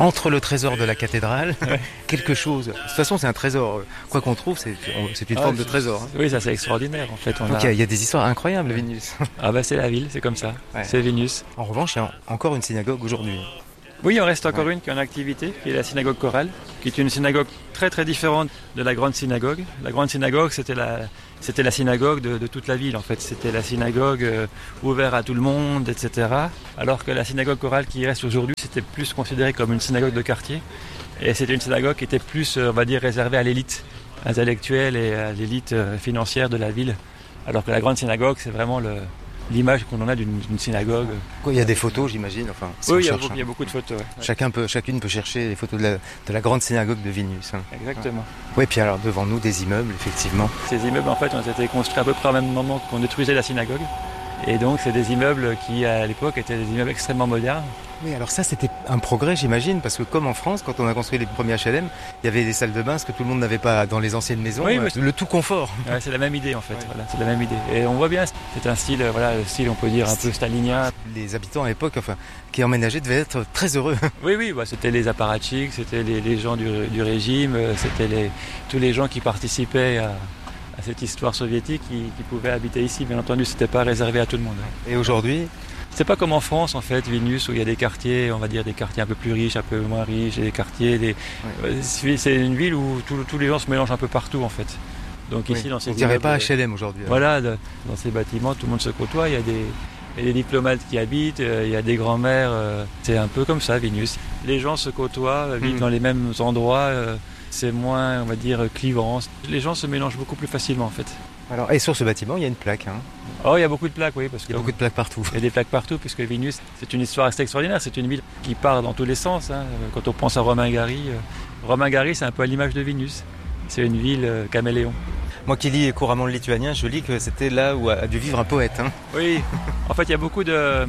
entre le trésor de la cathédrale, quelque chose. De toute façon, c'est un trésor. Quoi qu'on trouve, c'est une forme de trésor. Oui, ça c'est extraordinaire en fait. Donc il y a des histoires incroyables, Vilnius. Ah bah c'est la ville, c'est comme ça. Ouais. C'est Vilnius. En revanche, il y a encore une synagogue aujourd'hui. Oui, il en reste encore une qui est en activité, qui est la synagogue chorale, qui est une synagogue très très différente de la grande synagogue. La grande synagogue, c'était la synagogue de toute la ville en fait. C'était la synagogue ouverte à tout le monde, etc. Alors que la synagogue chorale qui reste aujourd'hui, c'était plus considéré comme une synagogue de quartier. Et c'était une synagogue qui était plus, on va dire, réservée à l'élite intellectuelle et à l'élite financière de la ville. Alors que la grande synagogue, c'est vraiment l'image qu'on en a d'une synagogue. Il y a des photos, j'imagine. Enfin, si oui, il y a beaucoup de photos. Ouais. Chacune peut chercher les photos de la grande synagogue de Vilnius. Exactement. Oui, puis alors devant nous, des immeubles, effectivement. Ces immeubles, en fait, ont été construits à peu près au même moment qu'on détruisait la synagogue. Et donc, c'est des immeubles qui, à l'époque, étaient des immeubles extrêmement modernes. Oui, alors ça, c'était un progrès, j'imagine, parce que comme en France, quand on a construit les premiers HLM, il y avait des salles de bain, ce que tout le monde n'avait pas dans les anciennes maisons, oui, le tout confort. Ouais, c'est la même idée, en fait. Ouais. Voilà, c'est la même idée. Et on voit bien, c'est un style, le style, on peut dire, un peu stalinien. Les habitants à l'époque, qui emménageaient, devaient être très heureux. Oui, c'était les apparatchiks, c'était les gens du régime, c'était tous les gens qui participaient à cette histoire soviétique qui pouvaient habiter ici. Bien entendu, c'était pas réservé à tout le monde. Et aujourd'hui ? C'est pas comme en France en fait, Vilnius, où il y a des quartiers, on va dire des quartiers un peu plus riches, un peu moins riches, et des quartiers. C'est une ville où tous les gens se mélangent un peu partout en fait. Donc ici, dans ces on dirait pas HLM aujourd'hui. Voilà, dans ces bâtiments, tout le monde se côtoie. Il y a des diplomates qui habitent, il y a des grands-mères. C'est un peu comme ça, Vilnius. Les gens se côtoient, vivent dans les mêmes endroits. C'est moins, on va dire, clivant. Les gens se mélangent beaucoup plus facilement en fait. Alors, et sur ce bâtiment, il y a une plaque. Oh, il y a beaucoup de plaques, oui. Parce il y a beaucoup de plaques partout. Il y a des plaques partout, puisque Vilnius, c'est une histoire assez extraordinaire. C'est une ville qui part dans tous les sens. Quand on pense à Romain-Gary, c'est un peu à l'image de Vilnius. C'est une ville caméléon. Moi qui lis couramment le lituanien, je lis que c'était là où a dû vivre un poète. Oui, en fait, il y a beaucoup de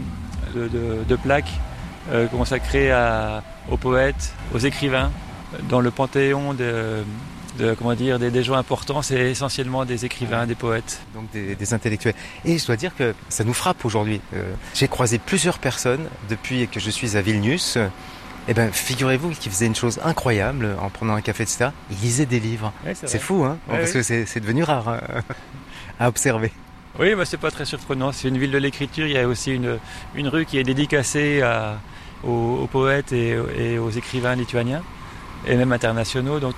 plaques consacrées aux poètes, aux écrivains. Dans le panthéon des gens importants, c'est essentiellement des écrivains, des poètes. Donc des intellectuels. Et je dois dire que ça nous frappe aujourd'hui. J'ai croisé plusieurs personnes depuis que je suis à Vilnius. Figurez-vous qu'ils faisaient une chose incroyable en prenant un café, etc. Ils lisaient des livres. Oui, c'est fou, parce que c'est devenu rare à observer. Oui, c'est pas très surprenant. C'est une ville de l'écriture. Il y a aussi une rue qui est dédicacée aux poètes et aux écrivains lituaniens. Et même internationaux. Donc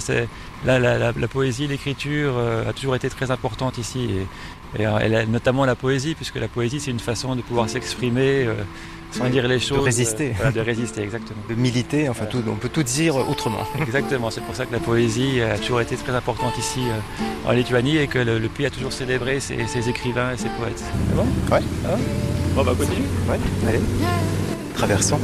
la poésie, l'écriture a toujours été très importante ici. Et notamment la poésie, puisque la poésie, c'est une façon de pouvoir s'exprimer sans dire les choses. De résister. De résister, exactement. De militer, on peut tout dire autrement. Exactement, c'est pour ça que la poésie a toujours été très importante ici en Lituanie et que le pays a toujours célébré ses écrivains et ses poètes. C'est bon ? Ouais. Ah bon ? Bon, bah continue. Ouais, allez. Traversons.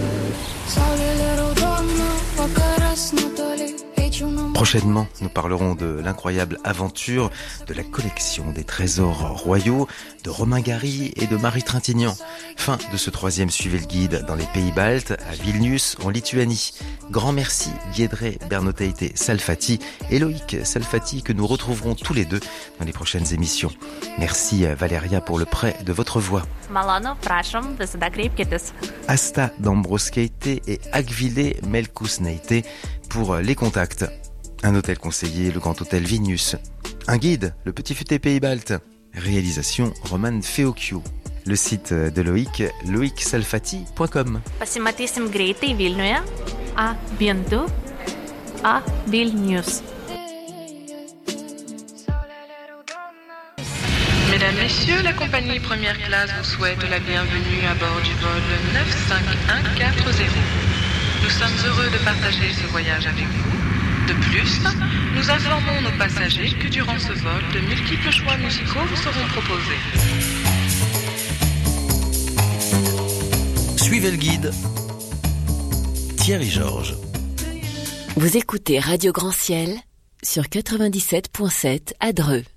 Prochainement, nous parlerons de l'incroyable aventure de la collection des trésors royaux de Romain-Gary et de Marie Trintignant. Fin de ce 3e Suivez le guide dans les pays baltes, à Vilnius, en Lituanie. Grand merci Giedrė Bernotaitė Salfati et Loïc Salfati que nous retrouverons tous les deux dans les prochaines émissions. Merci Valéria pour le prêt de votre voix. Malonu, prašom, visada kreipkitės. Asta Dombrovskaitė et Agvilė Melkusnaitė pour les contacts. Un hôtel conseiller, le Grand Hôtel Vilnius. Un guide, le Petit Futé Pays Baltes. Réalisation Roman Feocchio. Le site de Loïc, loicsalfati.com. Pasimatysim greitai Vilniuje. À bientôt. À Vilnius. Mesdames, Messieurs, la compagnie première classe vous souhaite la bienvenue à bord du vol 95140. Nous sommes heureux de partager ce voyage avec vous. De plus, nous informons nos passagers que durant ce vol, de multiples choix musicaux vous seront proposés. Suivez le guide. Thierry Georges. Vous écoutez Radio Grand Ciel sur 97.7 à Dreux.